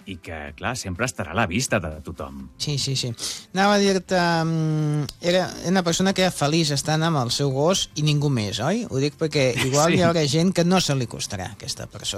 i que, clar, sempre estarà a la vista de tothom. Sí. Anava a dir-te... Era una persona que era feliç estant amb el seu gos i ningú més, oi? Ho dic perquè igual hi haurà gent que no se li costarà, aquesta persona.